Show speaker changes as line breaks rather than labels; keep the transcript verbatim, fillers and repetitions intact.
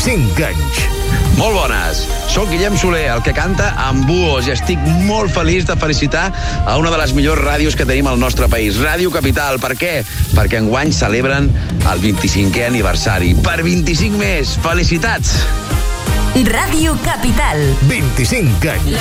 vint-i-cinc anys.
Molt bones. Soc Guillem Soler, el que canta amb Buhos, i estic molt feliç de felicitar a una de les millors ràdios que tenim al nostre país, Ràdio Capital. Per què? Perquè enguany celebren el vint-i-cinquè aniversari. Per vint-i-cinc més. Felicitats!
Ràdio Capital.
vint-i-cinc anys.